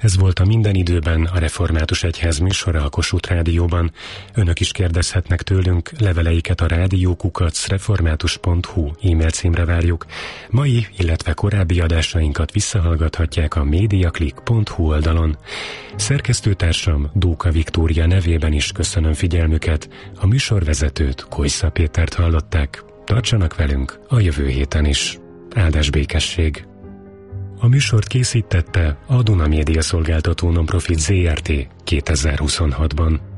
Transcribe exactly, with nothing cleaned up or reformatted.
Ez volt a Minden időben a Református Egyház műsora a Kossuth Rádióban. Önök is kérdezhetnek tőlünk, leveleiket a rádiókukac református pont hu e-mail címre várjuk. Mai, illetve korábbi adásainkat visszahallgathatják a mediaclick pont hu oldalon. Szerkesztőtársam Dóka Viktória nevében is köszönöm figyelmüket. A műsorvezetőt, Kojsza Pétert hallották. Tartsanak velünk a jövő héten is. Áldás békesség! A műsort készítette a Duna Média Szolgáltató Nonprofit zé er té kétezer-huszonhatban.